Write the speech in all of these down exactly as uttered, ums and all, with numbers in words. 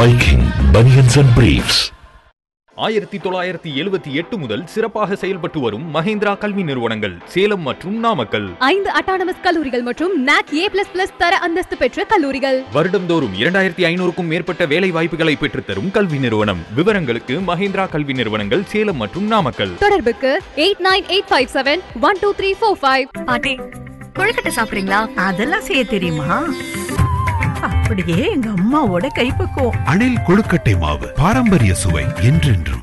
Viking Bunions and Briefs. ஆயிரத்தி தொள்ளாயிரத்தி எழுபத்தி எட்டு முதல் சிறப்பாக செயல்பட்டு வரும் மஹேந்திரா கல்வி நிறுவனங்கள் சேலம் மற்றும் நாமக்கல். ஐந்து அட்டானமஸ் கல்லூரிகள் மற்றும் நாக் ஏ பிளஸ் பிளஸ் தர அந்தஸ்து பெற்ற கல்லூரிகள். வருடந்தோறும் இரண்டாயிரத்தி ஐநூறுக்கும் மேற்பட்ட வேலை வாய்ப்புகளை பெற்றுத்தரும் கல்வி நிறுவனம். விவரங்களுக்கு மஹேந்திரா கல்வி நிறுவனங்கள் சேலம் மற்றும் நாமக்கல். தொடர்புக்கு eight nine eight five seven one two three four five. பாட்டி கொழுக்கட்டை சாப்பிடுறீங்களா? அதெல்லாம் செய்ய தெரியுமா? அப்படியே எங்க அம்மாவோட கைப்பக்குவம். அணில் கொழுக்கட்டை மாவு, பாரம்பரிய சுவை என்றென்றும்.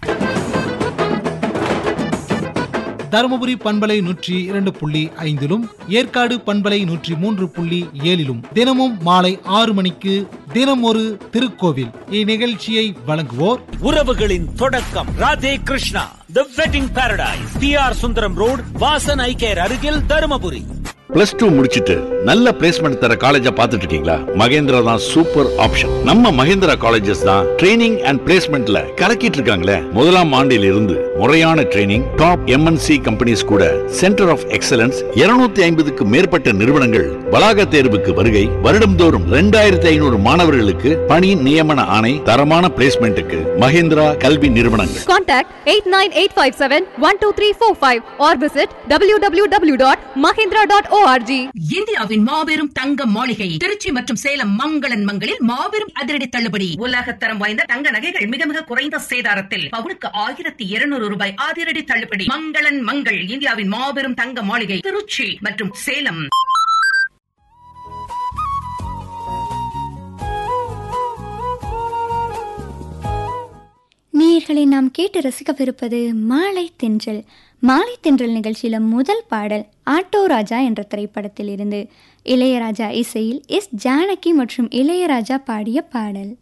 தருமபுரி பண்பலை நூற்றி இரண்டு புள்ளி ஐந்திலும் ஏற்காடு பண்பலை நூற்றி மூன்று புள்ளி ஏழிலும் தினமும் மாலை ஆறு மணிக்கு தினம் ஒரு திருக்கோவில் இந்நிகழ்ச்சியை வழங்குவோர் உறவுகளின் தொடக்கம் ராதே கிருஷ்ணா தி wedding Paradise, B R Sundaram road, Vasan ஐ கேர் அருகில், தருமபுரி. பிளஸ் டூ முடிச்சிட்டு நல்ல பிளேஸ்மெண்ட் தர காலேஜா பாத்துட்டு இருக்கீங்களா? மகேந்திரா தான் சூப்பர் ஆப்ஷன். நம்ம மகேந்திரா காலேஜஸ் தான் ட்ரைனிங் அண்ட் பிளேஸ்மெண்ட்ல கலக்கிட்டு இருக்காங்களே. முதலாம் ஆண்டில் இருந்து முறையான ட்ரைனிங், டாப் எம்என்சி கம்பெனிஸ் கூட சென்டர் ஆஃப் எக்ஸலன்ஸ், இருநூத்தி ஐம்பதுக்கு மேற்பட்ட நிறுவனங்கள் வளாக தேர்வுக்கு வருகை, வருடம்தோறும் இரண்டாயிரத்தி ஐநூறு மாணவர்களுக்கு பணி நியமன ஆணை, தரமான பிளேஸ்மெண்ட்டுக்கு மகேந்திரா கல்வி நிறுவனங்கள். Contact eight nine eight five seven one two three four five or visit W W W dot Mahindra dot O R G. இந்தியாவின் மாபெரும் தங்க மாளிகை திருச்சி மற்றும் சேலம் மங்களன் மங்களில் மாபெரும் அதிரடி தள்ளுபடி. உலகத்தரம் வாய்ந்த தங்க நகைகள் மிக மிக குறைந்த சேதாரத்தில் பவுனுக்கு ஆயிரத்தி இருநூறு ரூபாய் அதிரடி தள்ளுபடி. மங்களன் மங்கள் இந்தியாவின் மாபெரும் தங்க மாளிகை திருச்சி மற்றும் சேலம். நேயர்களை நாம் கேட்டு ரசிக்கவிருப்பது மாலை தென்றல். மாலை தென்றல் நிகழ்ச்சியில முதல் பாடல் ஆட்டோ ராஜா என்ற திரைப்படத்தில் இருந்து இளையராஜா இசையில் எஸ் ஜானகி மற்றும் இளையராஜா பாடிய பாடல்.